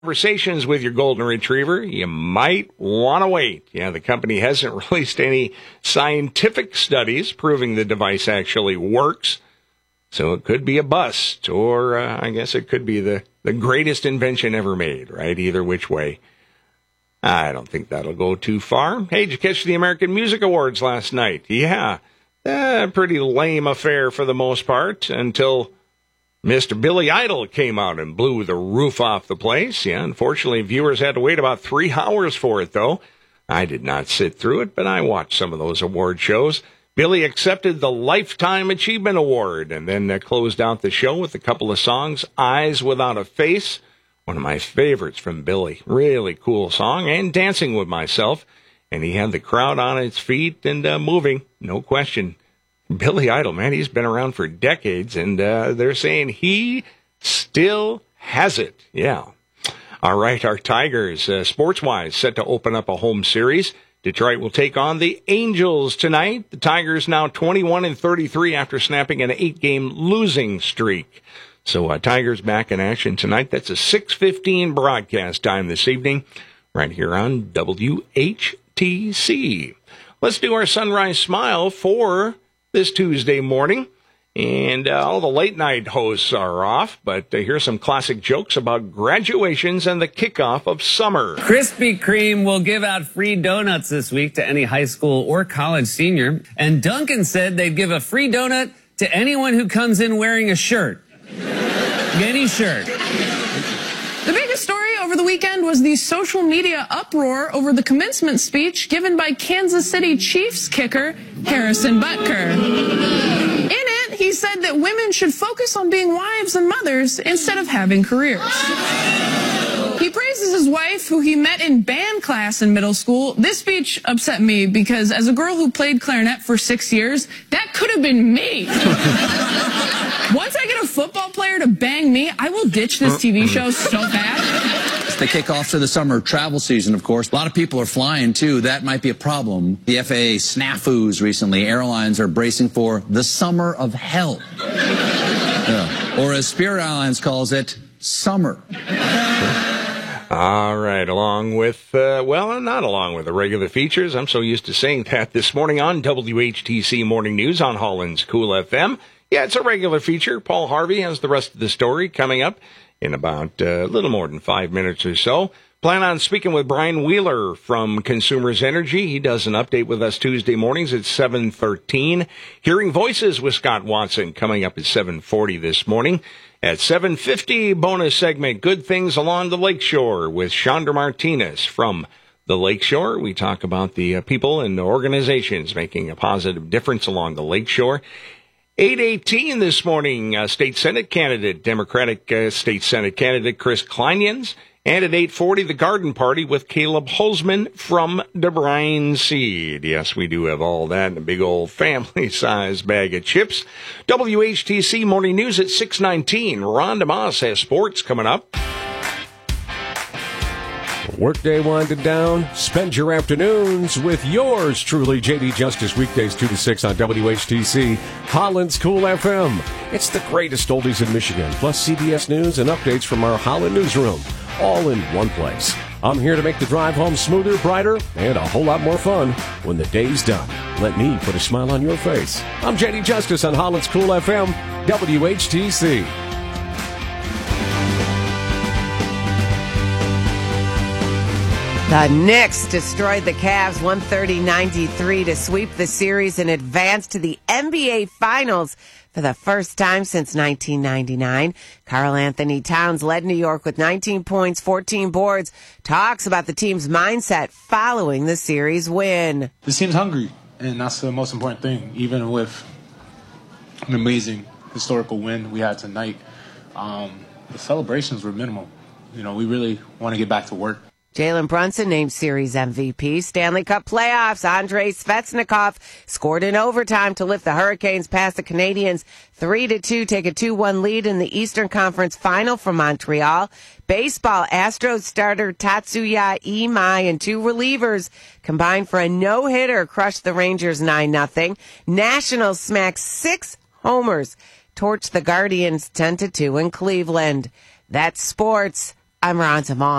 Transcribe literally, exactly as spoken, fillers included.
Conversations with your golden retriever, you might want to wait. Yeah, the company hasn't released any scientific studies proving the device actually works. So it could be a bust, or uh, I guess it could be the, the greatest invention ever made, right? Either which way. I don't think that'll go too far. Hey, did you catch the American Music Awards last night? Yeah, a pretty lame affair for the most part until Mister Billy Idol came out and blew the roof off the place. Yeah, unfortunately, viewers had to wait about three hours for it, though. I did not sit through it, but I watched some of those award shows. Billy accepted the Lifetime Achievement Award and then uh, closed out the show with a couple of songs. Eyes Without a Face, one of my favorites from Billy. Really cool song. And Dancing with Myself. And he had the crowd on its feet and uh, moving, no question. Billy Idol, man, he's been around for decades, and uh, they're saying he still has it. Yeah. All right, our Tigers, uh, sports-wise, set to open up a home series. Detroit will take on the Angels tonight. The Tigers now twenty-one and thirty-three after snapping an eight-game losing streak. So uh, Tigers back in action tonight. That's a six fifteen broadcast time this evening, right here on W H T C. Let's do our Sunrise Smile for this Tuesday morning, and uh, all the late-night hosts are off, but uh, here's some classic jokes about graduations and the kickoff of summer. Krispy Kreme will give out free donuts this week to any high school or college senior, and Dunkin' said they'd give a free donut to anyone who comes in wearing a shirt. Any shirt. The biggest story over the weekend was the social media uproar over the commencement speech given by Kansas City Chiefs kicker Harrison Butker. In it, he said that women should focus on being wives and mothers instead of having careers. He praises his wife, who he met in band class in middle school. This speech upset me because as a girl who played clarinet for six years, that could have been me. Once I get a football player to bang me, I will ditch this T V show so fast. It's the kickoff to the summer travel season, of course. A lot of people are flying, too. That might be a problem. The F A A snafus recently. Airlines are bracing for the summer of hell. Yeah. Or as Spirit Airlines calls it, summer. All right, along with, uh, well, not along with the regular features. I'm so used to saying that this morning on W H T C Morning News on Holland's Cool F M. Yeah, it's a regular feature. Paul Harvey has the rest of the story coming up in about uh, a little more than five minutes or so. Plan on speaking with Brian Wheeler from Consumers Energy. He does an update with us Tuesday mornings at seven thirteen. Hearing Voices with Scott Watson coming up at seven forty this morning. At seven fifty, bonus segment, Good Things Along the Lakeshore with Chandra Martinez from the Lakeshore. We talk about the uh, people and organizations making a positive difference along the Lakeshore. eight eighteen this morning, uh, State Senate candidate, Democratic uh, State Senate candidate Chris Kleinjans. And at eight forty, the Garden Party with Caleb Holzman from DeBrine Seed. Yes, we do have all that in a big old family-sized bag of chips. W H T C Morning News at six nineteen. Ron DeMoss has sports coming up. Workday winding down. Spend your afternoons with yours truly, J D Justice, weekdays two to six on W H T C, Holland's Cool F M. It's the greatest oldies in Michigan, plus C B S News and updates from our Holland newsroom, all in one place. I'm here to make the drive home smoother, brighter, and a whole lot more fun when the day's done. Let me put a smile on your face. I'm J D Justice on Holland's Cool F M, W H T C. The Knicks destroyed the Cavs one thirty to ninety-three to sweep the series and advance to the N B A Finals for the first time since nineteen ninety-nine. Karl Anthony Towns led New York with nineteen points, fourteen boards. Talks about the team's mindset following the series win. This team's hungry, and that's the most important thing. Even with an amazing historical win we had tonight, um, the celebrations were minimal. You know, we really want to get back to work. Jalen Brunson named series M V P. Stanley Cup playoffs. Andrei Svechnikov scored in overtime to lift the Hurricanes past the Canadiens three to two, take a two one lead in the Eastern Conference Final from Montreal. Baseball, Astros starter Tatsuya Imai and two relievers combined for a no-hitter, crushed the Rangers nine nothing. Nationals smacked six homers, torched the Guardians ten to two in Cleveland. That's sports. I'm Ron Tamon.